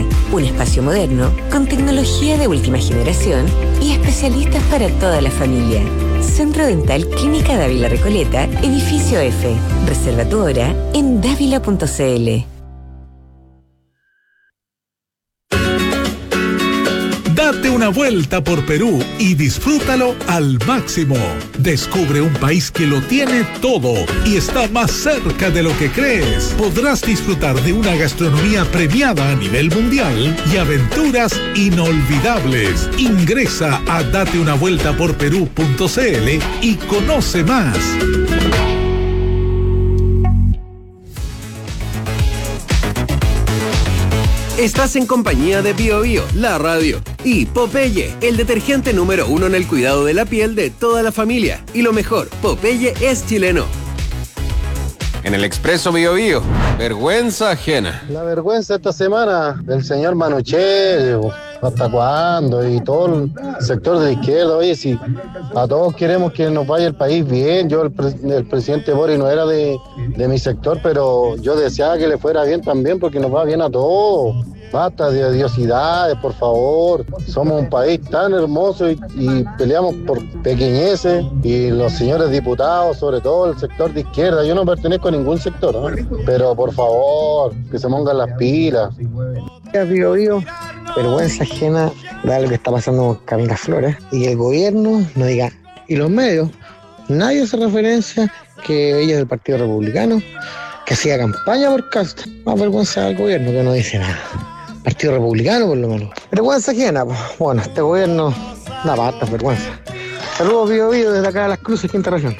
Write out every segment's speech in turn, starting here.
Recoleta, un espacio moderno con tecnología de última generación y especialistas para toda la familia. Centro Dental Clínica Dávila Recoleta, edificio F. Reserva tu hora en davila.cl. Date una vuelta por Perú y disfrútalo al máximo. Descubre un país que lo tiene todo y está más cerca de lo que crees. Podrás disfrutar de una gastronomía premiada a nivel mundial y aventuras inolvidables. Ingresa a dateunavueltaporperú.cl y conoce más. Estás en compañía de Bio Bio, la radio, y Popeye, el detergente número 1 en el cuidado de la piel de toda la familia. Y lo mejor, Popeye es chileno. En el Expreso Bio Bio, vergüenza ajena. La vergüenza esta semana del señor Manuchet, ¿hasta cuándo? Y todo el sector de la izquierda. Oye, si a todos queremos que nos vaya el país bien, yo el presidente Boric no era de mi sector, pero yo deseaba que le fuera bien también porque nos va bien a todos. Basta de odiosidades, por favor. Somos un país tan hermoso y peleamos por pequeñeces. Y los señores diputados, sobre todo el sector de izquierda, yo no pertenezco a ningún sector, ¿no? Pero por favor, que se pongan las pilas. Vergüenza ajena de lo que está pasando con Camila Flores. Y el gobierno no diga, y los medios, nadie hace referencia que ella es del Partido Republicano, que hacía campaña por Cast. Más vergüenza del gobierno que no dice nada. Partido Republicano, por lo menos. Vergüenza ajena, pues. Bueno, este gobierno da pata, vergüenza. Saludos, Bio Bio, desde acá de Las Cruces, quinta región.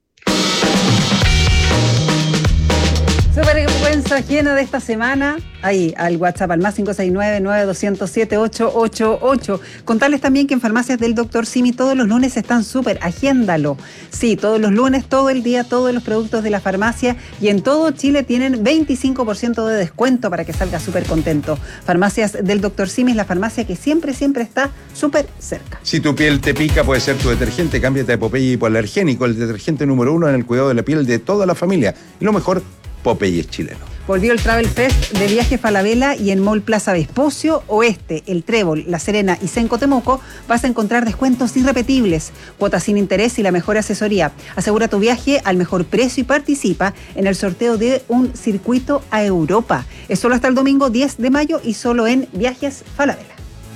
Súper vergüenza ajena de esta semana, ahí al WhatsApp, al más 569-9200-7888. Contarles también que en Farmacias del Dr. Simi todos los lunes están súper, agéndalo. Sí, todos los lunes, todo el día, todos los productos de la farmacia y en todo Chile tienen 25% de descuento para que salga súper contento. Farmacias del Dr. Simi es la farmacia que siempre está súper cerca. Si tu piel te pica, puede ser tu detergente, cámbiate a Popeye hipoalergénico, el detergente número 1 en el cuidado de la piel de toda la familia. Y lo mejor, Popeye es chileno. Volvió el Travel Fest de Viaje Falabella y en Mall Plaza Vespucio, Oeste, El Trébol, La Serena y Senco Temuco vas a encontrar descuentos irrepetibles, cuotas sin interés y la mejor asesoría. Asegura tu viaje al mejor precio y participa en el sorteo de un circuito a Europa. Es solo hasta el domingo 10 de mayo y solo en Viajes Falabella.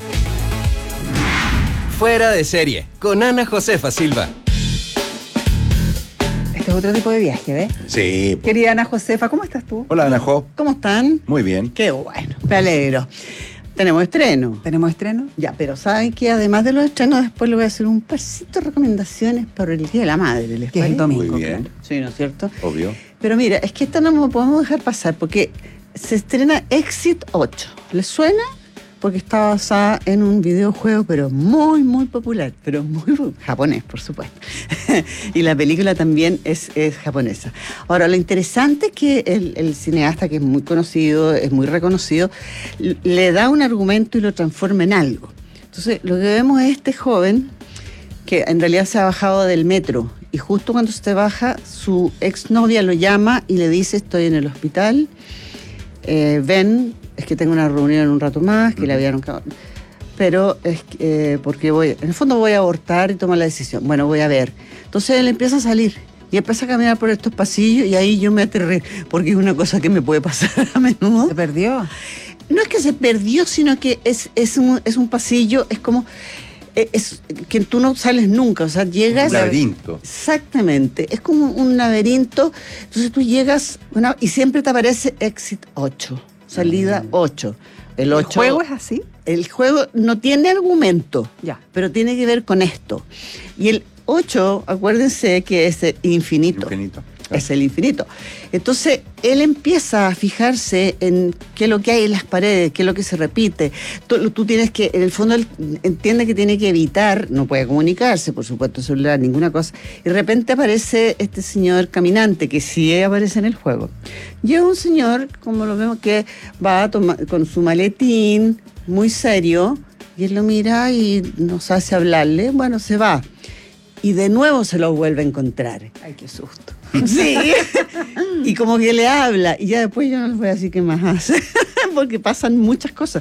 Fuera de serie, con Ana Josefa Silva. Este es otro tipo de viaje, ¿ves? Sí. Querida Ana Josefa, ¿cómo estás tú? Hola, Ana Jo. ¿Cómo están? Muy bien. Qué bueno, me alegro. Tenemos estreno. ¿Tenemos estreno? Ya, pero ¿saben qué? Además de los estrenos, después les voy a hacer un pasito de recomendaciones para el Día de la Madre. ¿Les que es el domingo? Muy bien. Claro. Sí, ¿no es cierto? Obvio. Pero mira, es que esta no me podemos dejar pasar porque se estrena Exit 8. ¿Les suena? Porque está basada en un videojuego, pero muy, muy popular, pero muy japonés, por supuesto. Y la película también es japonesa. Ahora, lo interesante es que el cineasta, que es muy conocido, es muy reconocido, le da un argumento y lo transforma en algo. Entonces, lo que vemos es este joven que en realidad se ha bajado del metro y justo cuando se baja, su exnovia lo llama y le dice: estoy en el hospital, ven, es que tengo una reunión en un rato más, que le habían... Pero es porque en el fondo voy a abortar y tomar la decisión. Bueno, voy a ver. Entonces él empieza a salir y empieza a caminar por estos pasillos y ahí yo me aterré, porque es una cosa que me puede pasar a menudo. ¿Se perdió? No es que se perdió, sino que es un pasillo, es como... es que tú no sales nunca, o sea, llegas... Un laberinto. Exactamente, es como un laberinto, entonces tú llegas, bueno, y siempre te aparece Exit 8, salida 8. El 8. ¿El juego es así? El juego no tiene argumento, ya, pero tiene que ver con esto. Y el 8, acuérdense que es infinito. Infinito. Es el infinito. Entonces, él empieza a fijarse en qué es lo que hay en las paredes, qué es lo que se repite. Tú tienes que, en el fondo, él entiende que tiene que evitar, no puede comunicarse, por supuesto, celular, ninguna cosa. Y de repente aparece este señor caminante, que sí aparece en el juego. Y es un señor, como lo vemos, que va a tomar con su maletín, muy serio, y él lo mira y no sabe si hablarle. Bueno, se va. Y de nuevo se lo vuelve a encontrar. Ay, qué susto. Sí, y como que le habla, y ya después yo no les voy a decir qué más hace, porque pasan muchas cosas.